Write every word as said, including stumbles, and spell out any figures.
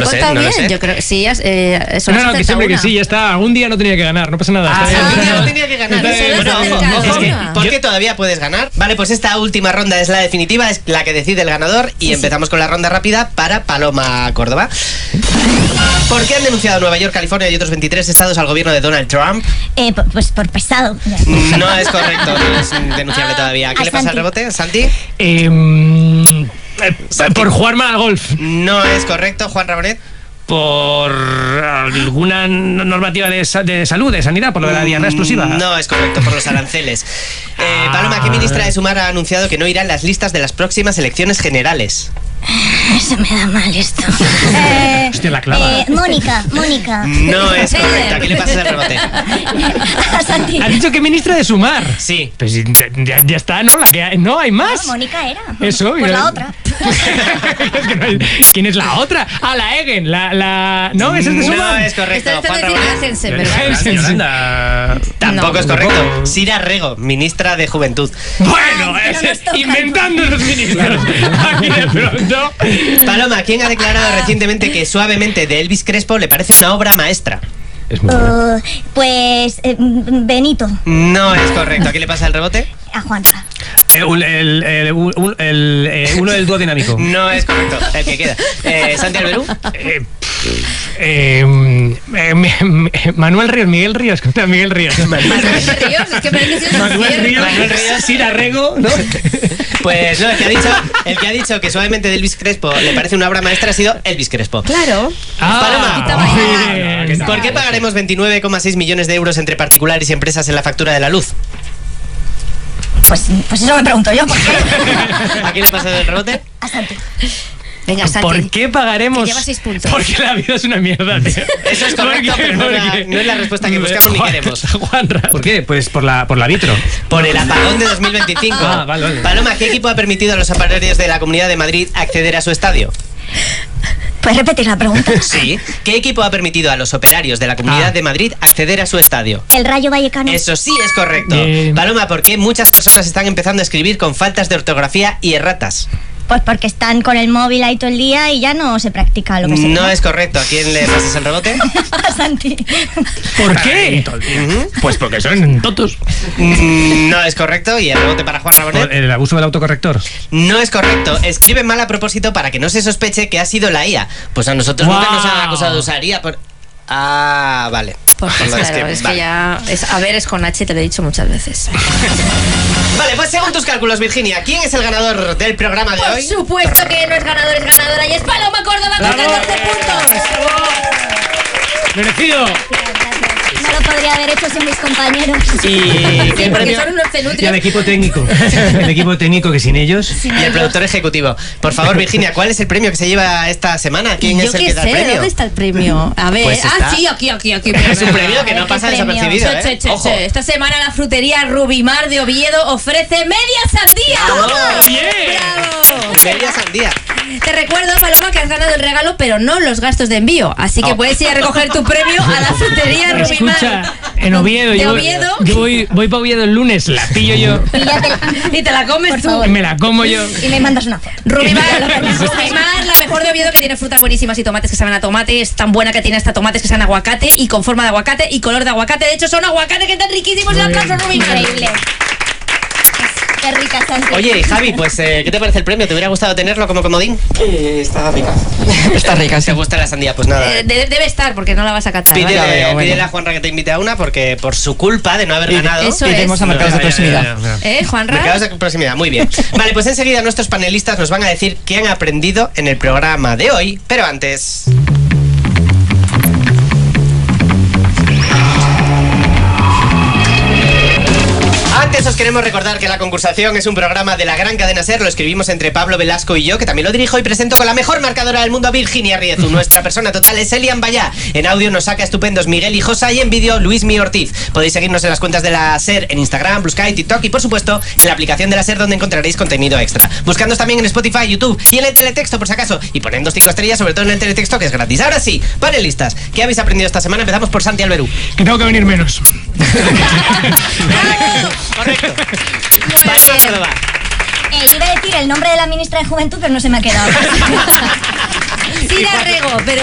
lo sé, contado no lo bien. sé. Yo creo que sí. Eh, eso No, no, que siempre que sí, ya está. Algún día no tenía que ganar, no pasa nada. Ah, está bien. Algún día no tenía que ganar. Está bien. Bueno, ojo, ojo, Es que- porque todavía puedes ganar. Vale, pues esta última ronda es la definitiva, es la que decide el ganador. Y Sí, empezamos con la ronda rápida para Paloma Córdoba. ¿Por qué han denunciado Nueva York, California y otros veintitrés estados al gobierno de Donald Trump? Eh, p- pues por pesado. No es correcto, no es denunciable todavía. ¿Qué A le pasa al Santi. rebote, Santi? Eh, mm, eh, por jugar mal al golf. No es correcto, Juan Rabonet. Por alguna normativa de, sa- de salud, de sanidad, por lo de la diarrea explosiva. No es correcto, por los aranceles. Eh, Ah. Paloma, ¿qué ministra de Sumar ha anunciado que no irá en las listas de las próximas elecciones generales? Eso me da mal esto. Eh, Hostia, la clava. eh, Mónica, Mónica. No es correcto. ¿Qué le pasa al rebote? A Santi. ¿Has dicho que ministra de Sumar? Sí. Pues ya, ya- ya está, ¿no? La que hay- no hay más. No, Mónica era. Eso, Pues mira. la otra. Es que no hay- ¿Quién es la otra? Ah, la Egen, la, la... No, esa es de No Sumar. es correcto, Está Juan diciendo Rabonet. Sense, Yo- ¿verdad? Yolanda, Yolanda. Tampoco No, es correcto. tampoco. Sira Rego, ministra de Juventud. Bueno, Ay, pero ese- nos toca. inventando los ministros. Aquí de pronto. Paloma, ¿quién ha declarado recientemente que Suavemente de Elvis Crespo le parece una obra maestra? Es muy bueno. Uh, pues eh, mm, Benito. No es correcto. ¿A qué le pasa al rebote? A Juanra. Eh, un- el, el- un- el- eh, uno del dúo dinámico. No es correcto. El que queda. Eh, ¿Santi Alberú? Eh, eh, eh, mi- mi- Manuel Ríos, Miguel Ríos, ¿cómo está Miguel Ríos? Manuel Ríos, es que parece que sí es Manuel cierto. Ríos, Manuel Ríos. Sira Rego, ¿no? Pues no, el que ha dicho, el que ha dicho que Suavemente de Elvis Crespo le parece una obra maestra ha sido Elvis Crespo. Claro. Ah, Paloma. muy bien. ¿Por qué pagaremos veintinueve coma seis millones de euros entre particulares y empresas en la factura de la luz? Pues, pues eso me pregunto yo. ¿Por qué? ¿A quién le pasa el rebote? A Santi. Venga, Santi. ¿Por qué pagaremos? Que lleva seis puntos. Porque la vida es una mierda, tío. Eso es correcto, ¿Por qué? pero no es la- Porque- no es la respuesta que buscamos ni Juan- queremos. Juanra. ¿Por qué? Pues por la, por la vitro. Por el apagón de dos mil veinticinco. Ah, vale, vale. Paloma, ¿qué equipo ha permitido a los operarios de la Comunidad de Madrid acceder a su estadio? ¿Puedes repetir la pregunta? Sí. ¿Qué equipo ha permitido a los operarios de la Comunidad Ah. de Madrid acceder a su estadio? El Rayo Vallecano. Eso sí es correcto. Bien. Paloma, ¿por qué muchas personas están empezando a escribir con faltas de ortografía y erratas? Pues porque están con el móvil ahí todo el día y ya no se practica lo que se No es correcto. ¿A quién le pasas el rebote? A Santi. ¿Por qué? Ujú. Pues porque son tontos. Mm, No es correcto. ¿Y el rebote para Juan Rabonet? El abuso del autocorrector. No es correcto. Escriben mal a propósito para que no se sospeche que ha sido la I A. Pues a nosotros nunca Wow. nos han acusado de usar I A. Por... Ah, vale. Pues Por lo de claro, escribir. es que Vale. ya. Es, a ver, es con H, te lo he dicho muchas veces. Vale, pues según tus cálculos, Virginia, ¿quién es el ganador del programa de Por hoy? supuesto que no es ganador, es ganadora y es Paloma Córdoba con ¡Bravo! catorce puntos. ¡Merecido! No lo podría haber hecho sin mis compañeros. ¿Y qué Porque premio? son unos Y al cenutrios. equipo técnico. El equipo técnico que sin ellos. Y el productor ejecutivo. Por favor, Virginia, ¿cuál es el premio que se lleva esta semana? ¿Quién Yo es el qué que da el sé, premio? ¿dónde está el premio? A ver, Pues está. ah, sí, aquí, aquí, aquí. Es un premio que A no ver, pasa ¿qué premio? desapercibido, Che, ¿eh? che, che, Ojo. che. Esta semana la frutería Rubimar de Oviedo ofrece media sandía. ¡Bravo! ¡Bien! ¡Bravo! Media sandía. Te recuerdo, Paloma, que has ganado el regalo, pero no los gastos de envío. Así que Oh. puedes ir a recoger tu premio a la frutería Rubimar. Escucha, en Oviedo, ¿De yo, Oviedo? yo voy, voy para Oviedo el lunes, la pillo yo, Y te la comes Por tú. favor. me la como yo. Y me mandas una foto. Rubimar, Rubimar, la mejor de Oviedo, que tiene frutas buenísimas y tomates que saben a tomate. Es tan buena que tiene hasta tomates que saben a aguacate y con forma de aguacate y color de aguacate. De hecho, son aguacates que están riquísimos. Y aplauso, Rubimar. Increíble. Qué rica, Santi. Oye, Javi, pues, eh, ¿qué te parece el premio? ¿Te hubiera gustado tenerlo como comodín? Eh, está rica. Está rica, sí. ¿Te gusta la sandía? Pues nada. Eh, de- debe estar, porque no la vas a catar. Pídele, ¿vale? veo, bueno. pídele a Juanra que te invite a una porque por su culpa de no haber Y- ganado. Eso Iremos es. a mercados de proximidad. ¿Eh, Juanra? Mercados de proximidad, muy bien. Vale, pues enseguida nuestros panelistas nos van a decir qué han aprendido en el programa de hoy, pero antes... Antes os queremos recordar que La Concursación es un programa de la gran cadena SER. Lo escribimos entre Pablo Velasco y yo, que también lo dirijo y presento con la mejor marcadora del mundo, Virginia Riezu. Nuestra persona total es Elian Bayá. En audio nos saca estupendos Miguel Hijosa y en vídeo Luis Mi Ortiz. Podéis seguirnos en las cuentas de la SER en Instagram, Blue Sky, TikTok y por supuesto en la aplicación de la SER, donde encontraréis contenido extra. Buscándonos también en Spotify, YouTube y en el teletexto por si acaso. Y poniendo cinco estrellas, sobre todo en el teletexto, que es gratis. Ahora sí, panelistas, ¿qué habéis aprendido esta semana? Empezamos por Santi Alberú. Que tengo que venir menos. Correcto. Muy Paloma bien. Córdoba. Eh, iba a decir el nombre de la ministra de Juventud, pero no se me ha quedado. Sira Rego, pero